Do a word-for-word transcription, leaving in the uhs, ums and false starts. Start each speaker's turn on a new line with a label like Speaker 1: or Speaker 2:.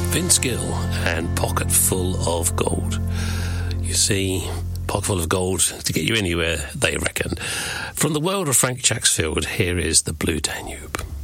Speaker 1: Vince Gill and Pocket Full of Gold. You see, pocket full of gold to get you anywhere, they reckon. From the world of Frank Chaxfield, here is the Blue Danube.